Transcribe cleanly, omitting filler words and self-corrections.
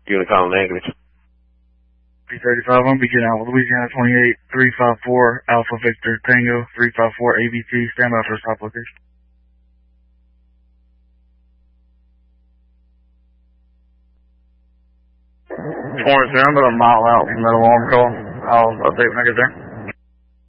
Unicom negative. B35, I'm beginning out with Louisiana 28, 354, Alpha Victor Tango, 354 ABC, stand by for stop location. I'm about a mile out from that alarm call. I'll update when I get there.